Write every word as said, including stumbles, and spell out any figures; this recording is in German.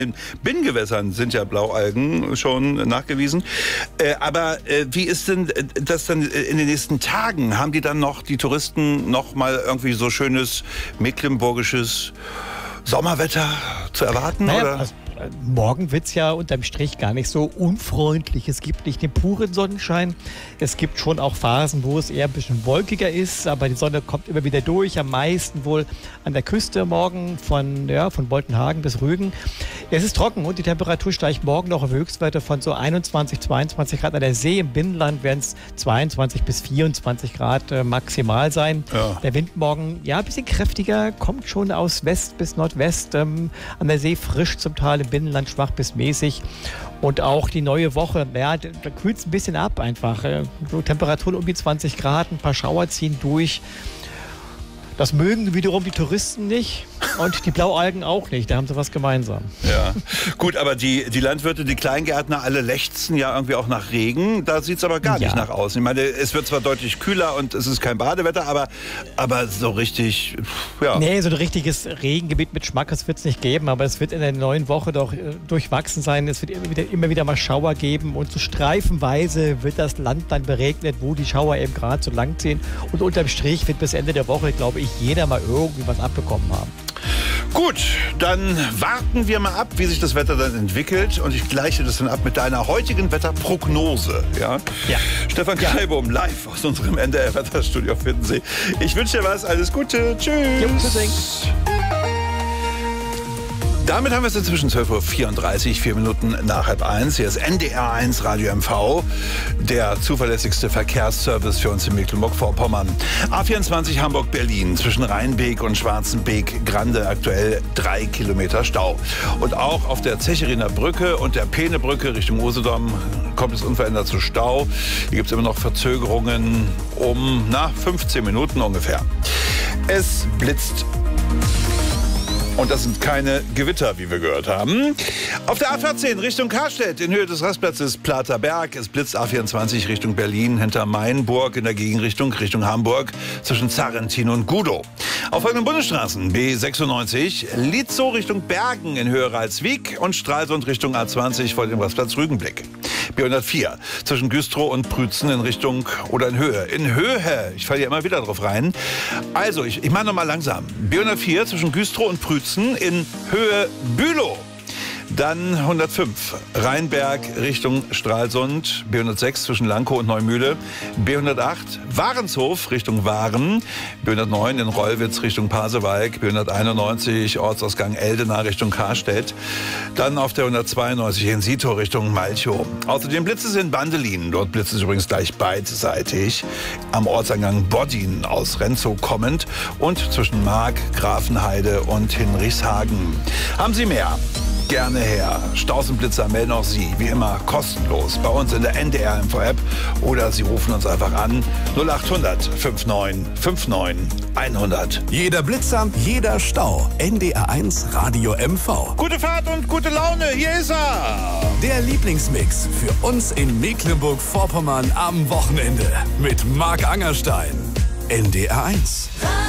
In Binnengewässern sind ja Blaualgen schon nachgewiesen. Äh, aber äh, wie ist denn das dann in den nächsten Tagen? Haben die dann noch, die Touristen, noch mal irgendwie so schönes mecklenburgisches Sommerwetter zu erwarten? Naja, oder? Also, äh, morgen wird es ja unterm Strich gar nicht so unfreundlich. Es gibt nicht den puren Sonnenschein. Es gibt schon auch Phasen, wo es eher ein bisschen wolkiger ist, aber die Sonne kommt immer wieder durch. Am meisten wohl an der Küste morgen von, ja, von Boltenhagen bis Rügen. Es ist trocken und die Temperatur steigt morgen noch auf Höchstwerte von so einundzwanzig, zweiundzwanzig Grad. An der See im Binnenland werden es zweiundzwanzig bis vierundzwanzig Grad äh, maximal sein. Ja. Der Wind morgen, ja, ein bisschen kräftiger, kommt schon aus West bis Nordwest. Ähm, an der See frisch zum Teil, im Binnenland schwach bis mäßig. Und auch die neue Woche, ja, da kühlt es ein bisschen ab einfach. Äh, so Temperaturen um die zwanzig Grad, ein paar Schauer ziehen durch. Das mögen wiederum die Touristen nicht und die Blaualgen auch nicht. Da haben sie was gemeinsam. Ja, gut, aber die, die Landwirte, die Kleingärtner, alle lechzen ja irgendwie auch nach Regen. Da sieht es aber gar Ja. nicht nach aus. Ich meine, es wird zwar deutlich kühler und es ist kein Badewetter, aber, aber so richtig, ja. Nee, so ein richtiges Regengebiet mit Schmack, das wird es nicht geben, aber es wird in der neuen Woche doch äh, durchwachsen sein. Es wird immer wieder, immer wieder mal Schauer geben und so streifenweise wird das Land dann beregnet, wo die Schauer eben gerade so lang ziehen. Und unterm Strich wird bis Ende der Woche, glaube ich, jeder mal irgendwie was abbekommen haben. Gut, dann warten wir mal ab, wie sich das Wetter dann entwickelt. Und ich gleiche das dann ab mit deiner heutigen Wetterprognose. Ja? Ja. Stefan Kalbum, live aus unserem N D R-Wetterstudio auf Hiddensee. Ich wünsche dir was, alles Gute. Tschüss. Jo, tschüss. Damit haben wir es inzwischen zwölf Uhr vierunddreißig, vier Minuten nach halb eins. Hier ist N D R eins Radio M V, der zuverlässigste Verkehrsservice für uns in Mecklenburg-Vorpommern. A vierundzwanzig Hamburg-Berlin zwischen Rheinbeek und Schwarzenbeek-Grande aktuell drei Kilometer Stau. Und auch auf der Zecheriner Brücke und der Peenebrücke Richtung Usedom kommt es unverändert zu Stau. Hier gibt es immer noch Verzögerungen um na, fünfzehn Minuten ungefähr. Es blitzt. Und das sind keine Gewitter, wie wir gehört haben. Auf der A vierzehn Richtung Karstedt in Höhe des Rastplatzes Plater Berg. Es blitzt A vierundzwanzig Richtung Berlin hinter Mainburg in der Gegenrichtung Richtung Hamburg zwischen Zarrentin und Gudow. Auf folgenden Bundesstraßen B sechsundneunzig Lietzow Richtung Bergen in Höhe Ralswiek und Stralsund Richtung A zwanzig vor dem Rastplatz Rügenblick. B hundertvier zwischen Güstrow und Prützen in Richtung oder in Höhe. In Höhe, ich falle hier immer wieder drauf rein. Also, ich, ich mache nochmal langsam. B hundertvier zwischen Güstrow und Prützen in Höhe Bülow. Dann hundertfünf Rheinberg Richtung Stralsund, B hundertsechs zwischen Lankow und Neumühle, B hundertacht Warenshof Richtung Waren, B hundertneun in Rollwitz Richtung Pasewalk, B hunderteinundneunzig Ortsausgang Eldena Richtung Karstedt, dann auf der hundertzweiundneunzig in Sito Richtung Malchow. Außerdem blitzt es in Bandelin, dort blitzt es übrigens gleich beidseitig, am Ortseingang Boddin aus Renzow kommend und zwischen Mark, Grafenheide und Hinrichshagen. Haben Sie mehr? Gerne her. Stausenblitzer melden auch Sie, wie immer, kostenlos bei uns in der N D R M V App oder Sie rufen uns einfach an null achthundert neunundfünfzig neunundfünfzig hundert. Jeder Blitzer, jeder Stau. N D R eins Radio M V. Gute Fahrt und gute Laune, hier ist er! Der Lieblingsmix für uns in Mecklenburg-Vorpommern am Wochenende mit Marc Angerstein. N D R eins.